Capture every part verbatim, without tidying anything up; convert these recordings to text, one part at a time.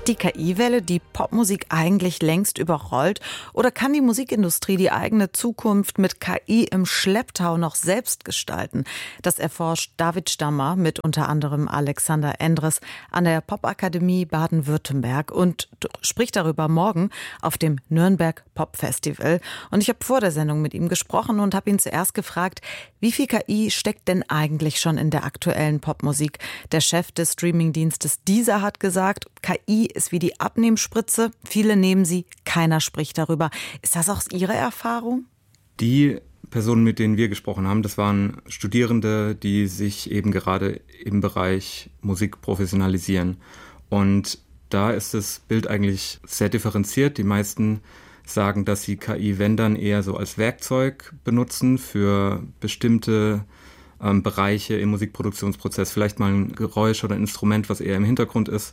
Hat die K I-Welle die Popmusik eigentlich längst überrollt? Oder kann die Musikindustrie die eigene Zukunft mit K I im Schlepptau noch selbst gestalten? Das erforscht David Stammer mit unter anderem Alexander Endres an der Popakademie Baden-Württemberg und spricht darüber morgen auf dem Nürnberg Pop Festival. Und ich habe vor der Sendung mit ihm gesprochen und habe ihn zuerst gefragt, wie viel K I steckt denn eigentlich schon in der aktuellen Popmusik? Der Chef des Streamingdienstes Deezer hat gesagt, K I ist wie die Abnehmspritze. Viele nehmen sie, keiner spricht darüber. Ist das auch Ihre Erfahrung? Die Personen, mit denen wir gesprochen haben, das waren Studierende, die sich eben gerade im Bereich Musik professionalisieren. Und da ist das Bild eigentlich sehr differenziert. Die meisten sagen, dass sie K I, wenn dann, eher so als Werkzeug benutzen für bestimmte ähm, Bereiche im Musikproduktionsprozess. Vielleicht mal ein Geräusch oder ein Instrument, was eher im Hintergrund ist.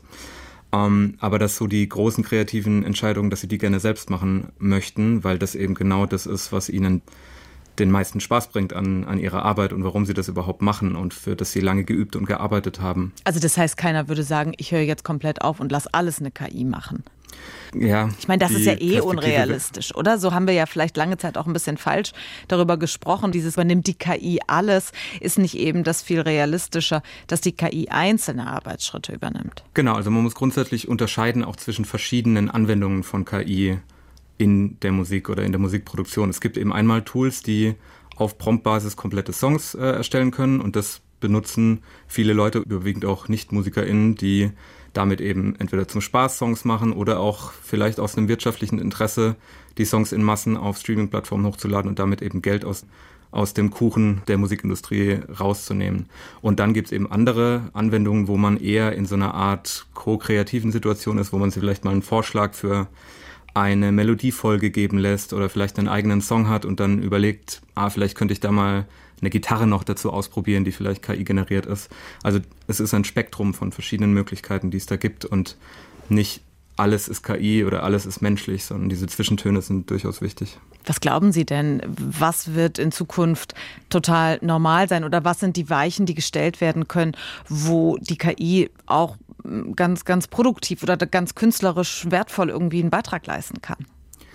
Ähm, aber dass so die großen kreativen Entscheidungen, dass sie die gerne selbst machen möchten, weil das eben genau das ist, was ihnen den meisten Spaß bringt an, an ihrer Arbeit und warum sie das überhaupt machen und für das sie lange geübt und gearbeitet haben. Also das heißt, keiner würde sagen, ich höre jetzt komplett auf und lasse alles eine K I machen. Ja, ich meine, das ist ja eh unrealistisch, oder? So haben wir ja vielleicht lange Zeit auch ein bisschen falsch darüber gesprochen. Dieses übernimmt die K I alles, ist nicht eben das viel realistischer, dass die K I einzelne Arbeitsschritte übernimmt. Genau, also man muss grundsätzlich unterscheiden auch zwischen verschiedenen Anwendungen von K I in der Musik oder in der Musikproduktion. Es gibt eben einmal Tools, die auf Promptbasis komplette Songs äh, erstellen können und das benutzen viele Leute, überwiegend auch Nicht-MusikerInnen, die damit eben entweder zum Spaß Songs machen oder auch vielleicht aus einem wirtschaftlichen Interesse die Songs in Massen auf Streaming-Plattformen hochzuladen und damit eben Geld aus, aus dem Kuchen der Musikindustrie rauszunehmen. Und dann gibt es eben andere Anwendungen, wo man eher in so einer Art ko-kreativen Situation ist, wo man sich vielleicht mal einen Vorschlag für eine Melodiefolge geben lässt oder vielleicht einen eigenen Song hat und dann überlegt, ah, vielleicht könnte ich da mal eine Gitarre noch dazu ausprobieren, die vielleicht K I generiert ist. Also es ist ein Spektrum von verschiedenen Möglichkeiten, die es da gibt und nicht alles ist K I oder alles ist menschlich, sondern diese Zwischentöne sind durchaus wichtig. Was glauben Sie denn, was wird in Zukunft total normal sein oder was sind die Weichen, die gestellt werden können, wo die K I auch ganz, ganz produktiv oder ganz künstlerisch wertvoll irgendwie einen Beitrag leisten kann?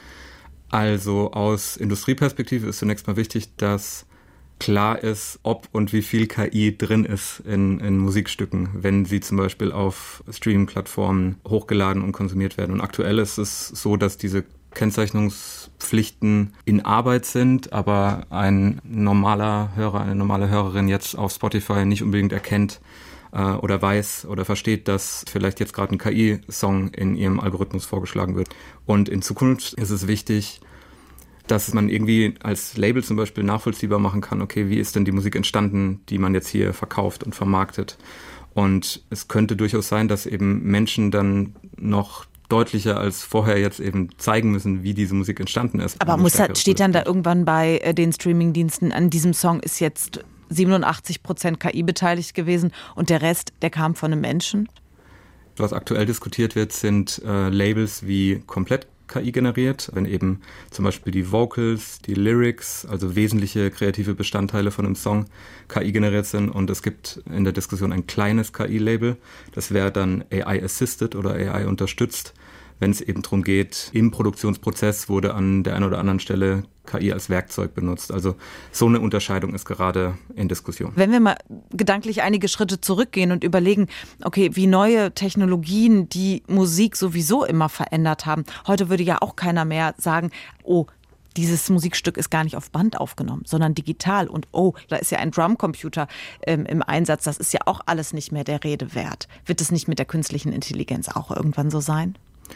Also aus Industrieperspektive ist zunächst mal wichtig, dass klar ist, ob und wie viel K I drin ist in, in Musikstücken, wenn sie zum Beispiel auf Streaming-Plattformen hochgeladen und konsumiert werden. Und aktuell ist es so, dass diese Kennzeichnungspflichten in Arbeit sind, aber ein normaler Hörer, eine normale Hörerin jetzt auf Spotify nicht unbedingt erkennt äh, oder weiß oder versteht, dass vielleicht jetzt gerade ein K I-Song in ihrem Algorithmus vorgeschlagen wird. Und in Zukunft ist es wichtig, dass man irgendwie als Label zum Beispiel nachvollziehbar machen kann, okay, wie ist denn die Musik entstanden, die man jetzt hier verkauft und vermarktet. Und es könnte durchaus sein, dass eben Menschen dann noch deutlicher als vorher jetzt eben zeigen müssen, wie diese Musik entstanden ist. Aber muss, steht dann da irgendwann bei den Streamingdiensten, an diesem Song ist jetzt siebenundachtzig Prozent K I beteiligt gewesen und der Rest, der kam von einem Menschen? Was aktuell diskutiert wird, sind äh, Labels wie komplett K I generiert, wenn eben zum Beispiel die Vocals, die Lyrics, also wesentliche kreative Bestandteile von einem Song K I generiert sind und es gibt in der Diskussion ein kleines K I-Label, das wäre dann A I-assisted oder A I-unterstützt, wenn es eben darum geht, im Produktionsprozess wurde an der einen oder anderen Stelle K I als Werkzeug benutzt. Also so eine Unterscheidung ist gerade in Diskussion. Wenn wir mal gedanklich einige Schritte zurückgehen und überlegen, okay, wie neue Technologien die Musik sowieso immer verändert haben. Heute würde ja auch keiner mehr sagen, oh, dieses Musikstück ist gar nicht auf Band aufgenommen, sondern digital. Und oh, da ist ja ein Drumcomputer ähm, im Einsatz. Das ist ja auch alles nicht mehr der Rede wert. Wird es nicht mit der künstlichen Intelligenz auch irgendwann so sein?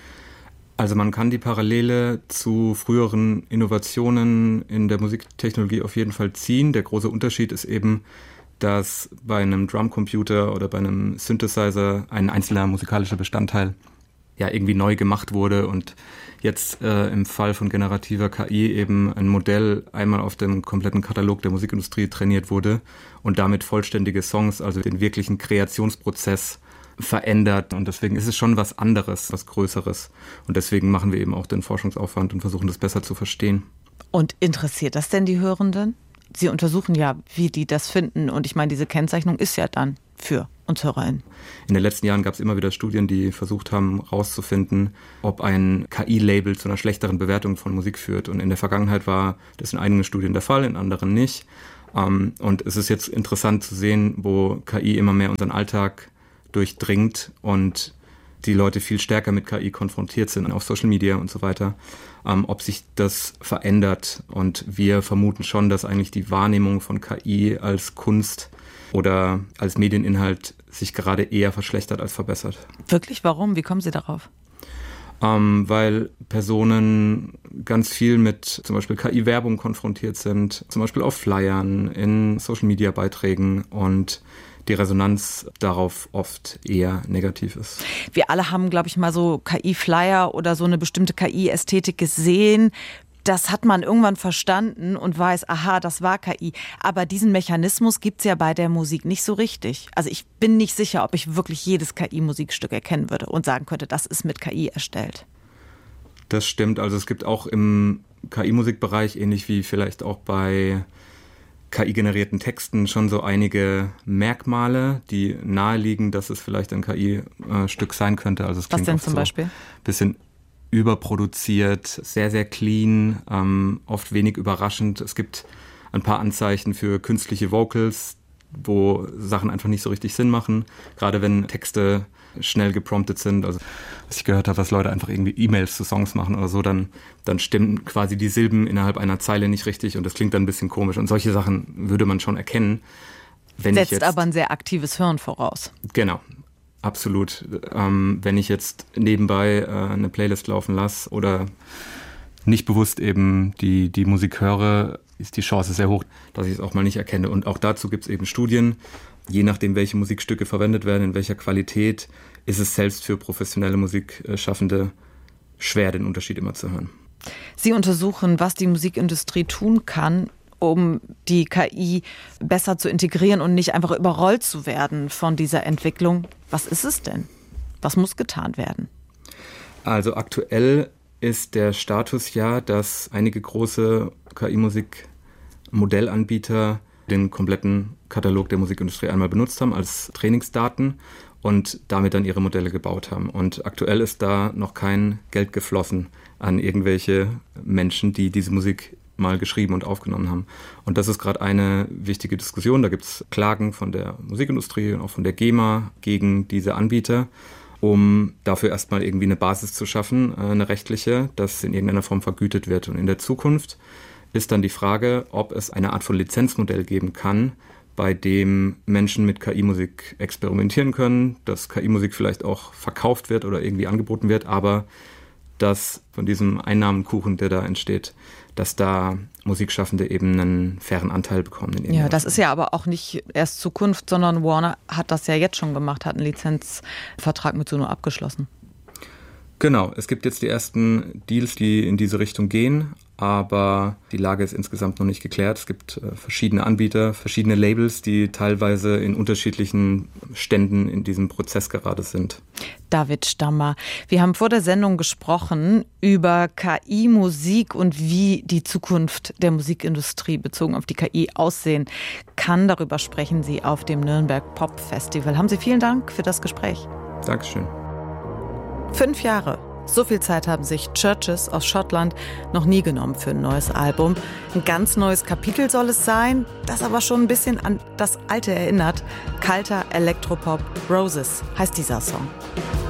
Also man kann die Parallele zu früheren Innovationen in der Musiktechnologie auf jeden Fall ziehen. Der große Unterschied ist eben, dass bei einem Drumcomputer oder bei einem Synthesizer ein einzelner musikalischer Bestandteil ja irgendwie neu gemacht wurde und jetzt äh, im Fall von generativer K I eben ein Modell einmal auf dem kompletten Katalog der Musikindustrie trainiert wurde und damit vollständige Songs, also den wirklichen Kreationsprozess verändert und deswegen ist es schon was anderes, was Größeres und deswegen machen wir eben auch den Forschungsaufwand und versuchen das besser zu verstehen. Und interessiert das denn die Hörenden? Sie untersuchen ja, wie die das finden und ich meine, diese Kennzeichnung ist ja dann für uns HörerInnen? In den letzten Jahren gab es immer wieder Studien, die versucht haben, herauszufinden, ob ein K I-Label zu einer schlechteren Bewertung von Musik führt. Und in der Vergangenheit war das in einigen Studien der Fall, in anderen nicht. Und es ist jetzt interessant zu sehen, wo K I immer mehr unseren Alltag durchdringt und die Leute viel stärker mit K I konfrontiert sind auf Social Media und so weiter, ähm, ob sich das verändert. Und wir vermuten schon, dass eigentlich die Wahrnehmung von K I als Kunst oder als Medieninhalt sich gerade eher verschlechtert als verbessert. Wirklich? Warum? Wie kommen Sie darauf? Ähm, weil Personen ganz viel mit zum Beispiel K I-Werbung konfrontiert sind, zum Beispiel auf Flyern, in Social-Media-Beiträgen und die Resonanz darauf oft eher negativ ist. Wir alle haben, glaube ich, mal so K I-Flyer oder so eine bestimmte K I-Ästhetik gesehen. Das hat man irgendwann verstanden und weiß, aha, das war K I. Aber diesen Mechanismus gibt es ja bei der Musik nicht so richtig. Also ich bin nicht sicher, ob ich wirklich jedes K I-Musikstück erkennen würde und sagen könnte, das ist mit K I erstellt. Das stimmt. Also es gibt auch im K I-Musikbereich, ähnlich wie vielleicht auch bei K I-generierten Texten, schon so einige Merkmale, die naheliegen, dass es vielleicht ein K I-Stück sein könnte. Also es Was denn zum so Beispiel? Bisschen überproduziert, sehr, sehr clean, ähm, oft wenig überraschend. Es gibt ein paar Anzeichen für künstliche Vocals, wo Sachen einfach nicht so richtig Sinn machen, gerade wenn Texte schnell gepromptet sind. Also was ich gehört habe, dass Leute einfach irgendwie E-Mails zu Songs machen oder so, dann, dann stimmen quasi die Silben innerhalb einer Zeile nicht richtig und das klingt dann ein bisschen komisch. Und solche Sachen würde man schon erkennen. Wenn Setzt ich jetzt, aber ein sehr aktives Hirn voraus. Genau. Absolut. Ähm, wenn ich jetzt nebenbei äh, eine Playlist laufen lasse oder nicht bewusst eben die, die Musik höre, ist die Chance sehr hoch, dass ich es auch mal nicht erkenne. Und auch dazu gibt es eben Studien. Je nachdem, welche Musikstücke verwendet werden, in welcher Qualität, ist es selbst für professionelle Musikschaffende schwer, den Unterschied immer zu hören. Sie untersuchen, was die Musikindustrie tun kann, um die K I besser zu integrieren und nicht einfach überrollt zu werden von dieser Entwicklung. Was ist es denn? Was muss getan werden? Also aktuell ist der Status ja, dass einige große K I-Musik-Modellanbieter den kompletten Katalog der Musikindustrie einmal benutzt haben als Trainingsdaten und damit dann ihre Modelle gebaut haben. Und aktuell ist da noch kein Geld geflossen an irgendwelche Menschen, die diese Musik mal geschrieben und aufgenommen haben. Und das ist gerade eine wichtige Diskussion. Da gibt es Klagen von der Musikindustrie und auch von der GEMA gegen diese Anbieter, um dafür erstmal irgendwie eine Basis zu schaffen, eine rechtliche, das in irgendeiner Form vergütet wird. Und in der Zukunft ist dann die Frage, ob es eine Art von Lizenzmodell geben kann, bei dem Menschen mit K I-Musik experimentieren können, dass K I-Musik vielleicht auch verkauft wird oder irgendwie angeboten wird, aber dass von diesem Einnahmenkuchen, der da entsteht, dass da Musikschaffende eben einen fairen Anteil bekommen. In ja, das ist ja aber auch nicht erst Zukunft, sondern Warner hat das ja jetzt schon gemacht, hat einen Lizenzvertrag mit Suno abgeschlossen. Genau, es gibt jetzt die ersten Deals, die in diese Richtung gehen, aber die Lage ist insgesamt noch nicht geklärt. Es gibt äh, verschiedene Anbieter, verschiedene Labels, die teilweise in unterschiedlichen Ständen in diesem Prozess gerade sind. David Stammer, wir haben vor der Sendung gesprochen über K I-Musik und wie die Zukunft der Musikindustrie bezogen auf die K I aussehen kann. Darüber sprechen Sie auf dem Nürnberg Pop Festival. Haben Sie vielen Dank für das Gespräch. Dankeschön. Fünf Jahre. So viel Zeit haben sich Churches aus Schottland noch nie genommen für ein neues Album. Ein ganz neues Kapitel soll es sein, das aber schon ein bisschen an das Alte erinnert. Kalter Elektropop, Roses heißt dieser Song.